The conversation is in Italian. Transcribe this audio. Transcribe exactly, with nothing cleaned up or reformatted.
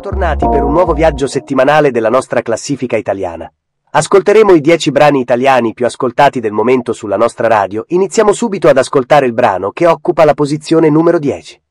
Bentornati per un nuovo viaggio settimanale della nostra classifica italiana. Ascolteremo i dieci brani italiani più ascoltati del momento sulla nostra radio. Iniziamo subito ad ascoltare il brano che occupa la posizione numero dieci.